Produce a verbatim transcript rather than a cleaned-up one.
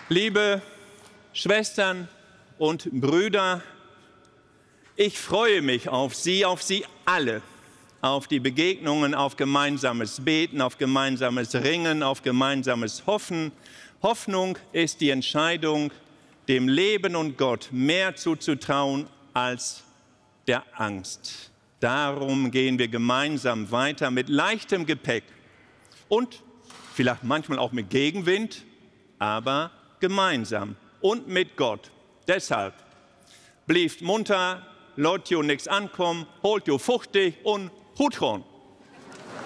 Liebe Schwestern und Brüder, ich freue mich auf Sie, auf Sie alle, auf die Begegnungen, auf gemeinsames Beten, auf gemeinsames Ringen, auf gemeinsames Hoffen. Hoffnung ist die Entscheidung, dem Leben und Gott mehr zuzutrauen als der Angst. Darum gehen wir gemeinsam weiter mit leichtem Gepäck und vielleicht manchmal auch mit Gegenwind, aber gemeinsam und mit Gott. Deshalb blieft munter, lot jo nix ankommen, holt jo fuchtig und hut schon.